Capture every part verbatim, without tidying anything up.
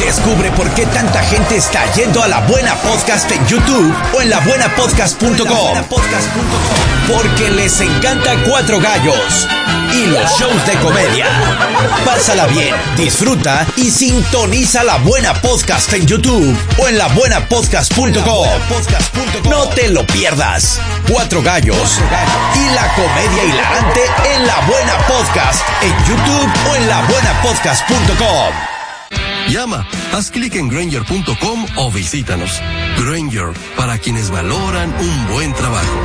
Descubre por qué tanta gente está yendo a La Buena Podcast en YouTube o en la buena podcast punto com. Porque les encanta Cuatro Gallos y los shows de comedia. Pásala bien, disfruta y sintoniza La Buena Podcast en YouTube o en la buena podcast punto com. No te lo pierdas. Cuatro Gallos y la comedia hilarante en La Buena Podcast en YouTube o en la buena podcast punto com. Llama, haz clic en Grainger punto com o visítanos. Grainger, para quienes valoran un buen trabajo.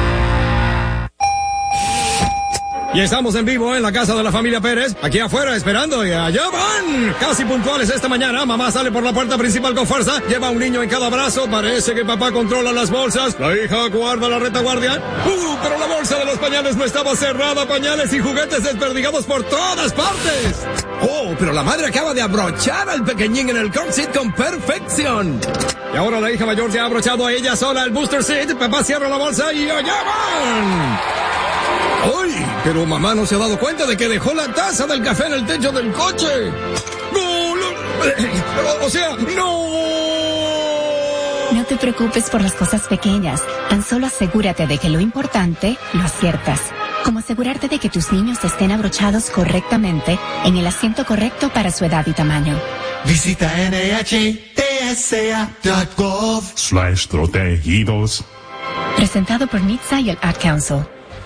Y estamos en vivo en la casa de la familia Pérez, aquí afuera esperando, y allá van, casi puntuales esta mañana. Mamá sale por la puerta principal con fuerza, lleva un niño en cada brazo, parece que papá controla las bolsas, la hija guarda la retaguardia. ¡Uh! Pero la bolsa de los pañales no estaba cerrada, pañales y juguetes desperdigados por todas partes. ¡Oh! Pero la madre acaba de abrochar al pequeñín en el car seat con perfección. Y ahora la hija mayor ya ha abrochado a ella sola el booster seat, papá cierra la bolsa y allá van. ¡Ay! Pero mamá no se ha dado cuenta de que dejó la taza del café en el techo del coche. ¡No! no o sea, ¡no! No te preocupes por las cosas pequeñas. Tan solo asegúrate de que lo importante lo aciertas. Como asegurarte de que tus niños estén abrochados correctamente en el asiento correcto para su edad y tamaño. Visita N H T S A punto gov slash protegidos. Presentado por N H T S A y el Ad Council.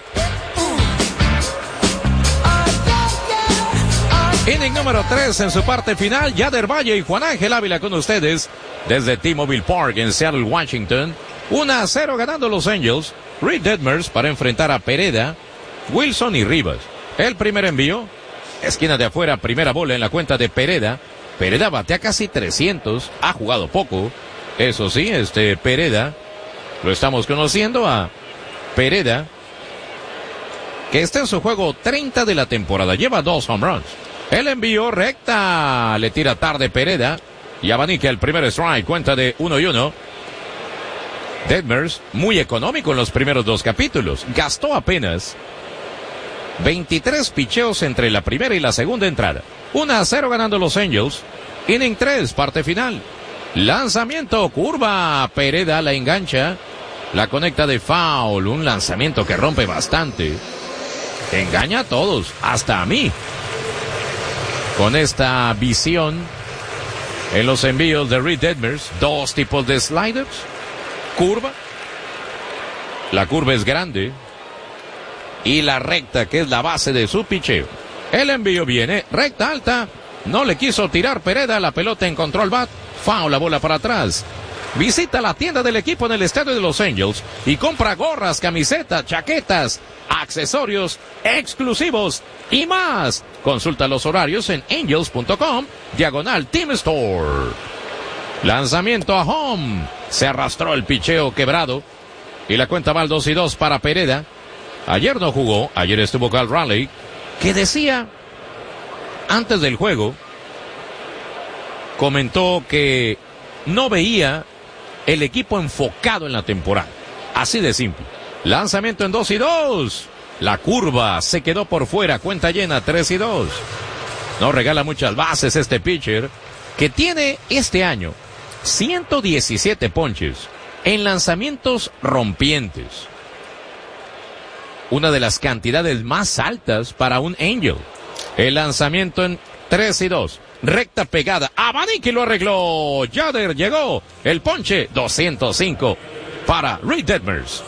Inning número tres en su parte final. Yader Valle y Juan Ángel Ávila con ustedes desde T-Mobile Park en Seattle, Washington. uno a cero ganando los Angels. Reed Detmers para enfrentar a Pereda, Wilson y Rivas. El primer envío, esquina de afuera, primera bola en la cuenta de Pereda. Pereda batea casi trescientos, ha jugado poco. Eso sí, este Pereda, lo estamos conociendo a Pereda, que está en su juego treinta de la temporada. Lleva dos home runs. El envío recta, le tira tarde Pereda y abanica el primer strike, cuenta de uno y uno. Detmers, muy económico en los primeros dos capítulos, gastó apenas veintitrés picheos entre la primera y la segunda entrada. uno a cero ganando los Angels. Inning tres, parte final. Lanzamiento, curva, Pereda la engancha, la conecta de foul, un lanzamiento que rompe bastante. Engaña a todos, hasta a mí. Con esta visión en los envíos de Reed Detmers, dos tipos de sliders, curva, la curva es grande, y la recta que es la base de su picheo. El envío viene, recta alta, no le quiso tirar Pereda, la pelota encontró al bat, foul, la bola para atrás. Visita la tienda del equipo en el estadio de los Angels y compra gorras, camisetas, chaquetas, accesorios exclusivos y más. Consulta los horarios en angels punto com, diagonal Team Store. Lanzamiento a home. Se arrastró el picheo quebrado y la cuenta va al dos y dos para Pereda. Ayer no jugó, ayer estuvo Cal Raleigh, que decía antes del juego, comentó que no veía el equipo enfocado en la temporada. Así de simple. Lanzamiento en dos y dos. La curva se quedó por fuera. Cuenta llena, tres y dos. No regala muchas bases este pitcher, que tiene este año ciento diecisiete ponches en lanzamientos rompientes. Una de las cantidades más altas para un Angel. El lanzamiento en tres y dos. Recta pegada, abanique y lo arregló. Yader llegó, el ponche, doscientos cinco para Reed Detmers.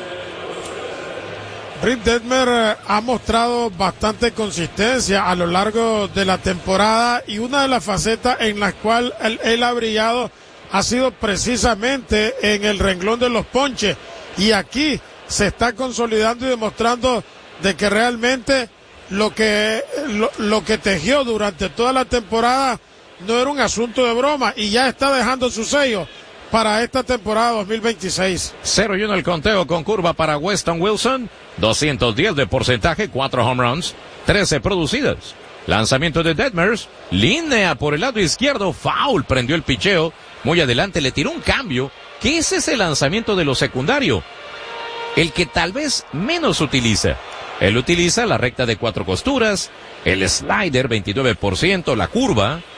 Reed Detmers ha mostrado bastante consistencia a lo largo de la temporada y una de las facetas en las cuales él, él ha brillado ha sido precisamente en el renglón de los ponches, y aquí se está consolidando y demostrando de que realmente Lo que, lo, lo que tejió durante toda la temporada no era un asunto de broma, y ya está dejando su sello para esta temporada dos mil veintiséis. cero y uno el conteo con curva para Weston Wilson, doscientos diez de porcentaje, cuatro home runs, trece producidas. Lanzamiento de Detmers, línea por el lado izquierdo, foul, prendió el picheo, muy adelante le tiró un cambio, que es ese lanzamiento de lo secundario, el que tal vez menos utiliza. Él utiliza la recta de cuatro costuras, el slider veintinueve por ciento, la curva